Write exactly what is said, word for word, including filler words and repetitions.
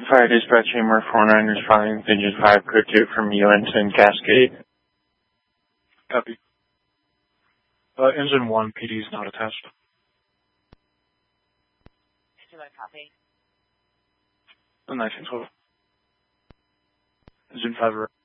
Fire dispatch Chamber four nine responding to Engine five, code two from Uinta Cascade. Copy. Uh, Engine one, P D is not attached. Engine one, copy. The nineteen twelve. Engine five,